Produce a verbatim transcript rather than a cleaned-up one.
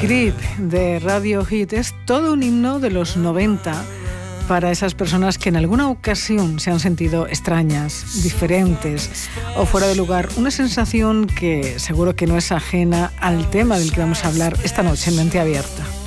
Creep de Radiohead es todo un himno de los noventa para esas personas que en alguna ocasión se han sentido extrañas, diferentes o fuera de lugar. Una sensación que seguro que no es ajena al tema del que vamos a hablar esta noche en Mente Abierta.